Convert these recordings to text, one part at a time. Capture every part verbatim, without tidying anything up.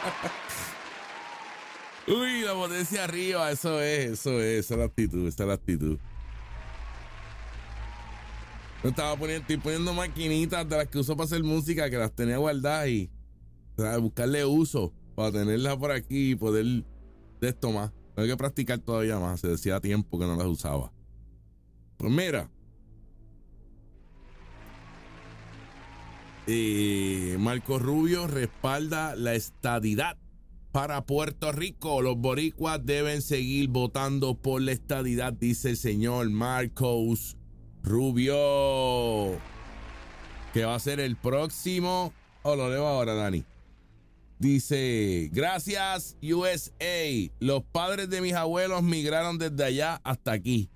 Uy, la potencia arriba, eso es, eso es, esa es la actitud, esa es la actitud. Yo estaba poniendo, estoy poniendo maquinitas de las que uso para hacer música, que las tenía guardadas y, o sea, buscarle uso para tenerlas por aquí y poder de esto más. Tengo que practicar todavía más, se decía tiempo que no las usaba. Pues mira, eh, Marco Rubio respalda la estadidad para Puerto Rico. Los boricuas deben seguir votando por la estadidad, dice el señor Marcos Rubio, que va a ser el próximo. Oh, lo leo ahora, Dani. Dice, gracias U S A. Los padres de mis abuelos migraron desde allá hasta aquí.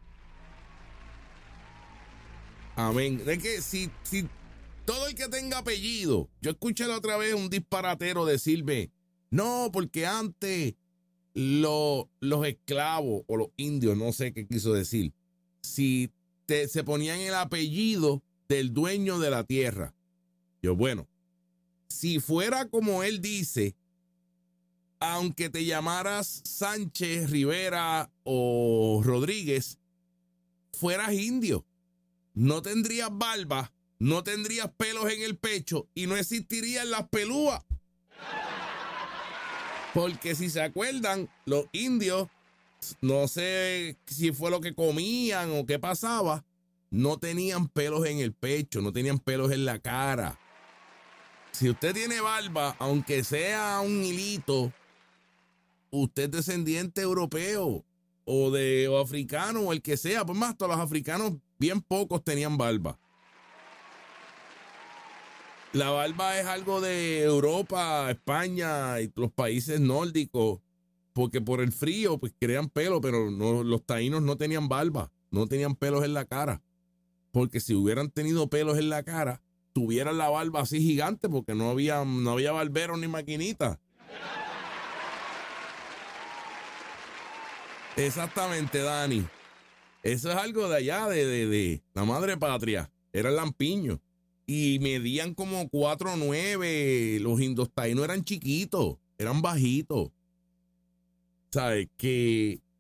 Amén. Es que si, si todo el que tenga apellido, yo escuché la otra vez un disparatero decirme, no, porque antes lo, los esclavos o los indios, no sé qué quiso decir, si te, se ponían el apellido del dueño de la tierra. Yo, bueno, si fuera como él dice, aunque te llamaras Sánchez, Rivera o Rodríguez, fueras indio, no tendrías barba, no tendrías pelos en el pecho y no existirían las pelúas. Porque si se acuerdan, los indios, no sé si fue lo que comían o qué pasaba, no tenían pelos en el pecho, no tenían pelos en la cara. Si usted tiene barba, aunque sea un hilito, usted es descendiente europeo o de o africano o el que sea. Pues más, todos los africanos, bien pocos tenían barba. La barba es algo de Europa, España y los países nórdicos, porque por el frío pues crean pelo, pero no, los taínos no tenían barba, no tenían pelos en la cara, porque si hubieran tenido pelos en la cara, tuvieran la barba así gigante, porque no había, no había barbero ni maquinita. Exactamente, Dani. Eso es algo de allá, de, de, de la madre patria. Era el lampiño. Y medían como cuatro nueve. Los indostaínos eran chiquitos, eran bajitos. ¿Sabes? Que